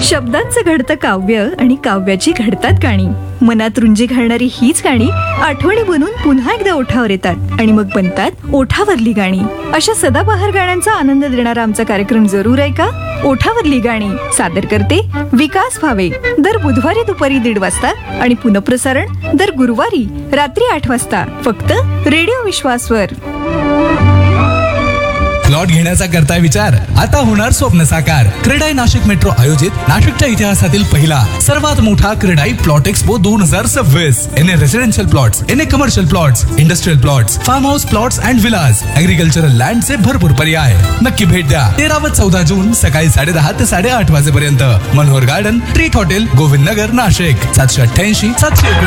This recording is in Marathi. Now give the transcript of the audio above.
शब्दांचं घडतं काव्य आणि काव्याची घडतात गाणी. मनात रुंजी घालणारी हीच गाणी आठवणी बनून पुन्हा एकदा ओठावर येतात आणि मग बनतात ओठावरली गाणी. अशा सदाबहार गाण्यांचा आनंद देणारा आमचा कार्यक्रम जरूर ऐका. ओठावरली गाणी सादर करते विकास भावे. दर बुधवारी दुपारी 1:30 वाजता आणि पुनःप्रसारण दर गुरुवारी रात्री 8 वाजता फक्त रेडिओ विश्वासवर. प्लॉट घेण्याचा करताय विचार? आता होणार स्वप्न साकार. क्रेडाई नाशिक मेट्रो आयोजित नाशिकच्या इतिहासातील पहिला सर्वात मोठा क्रेडाई प्लॉट एक्सपो 2026. याने रेसिडेन्शियल प्लॉट्स, याने commercial plots, industrial plots, form house plots and Vilas, agricultural लँडचे भरपूर पर्याय. नक्की भेट द्या. 13 व 14 जून सकाळी 10:30 ते 8:30 वाजेपर्यंत. Manohar garden, treat hotel, Govind Nagar, Nashik. 788 700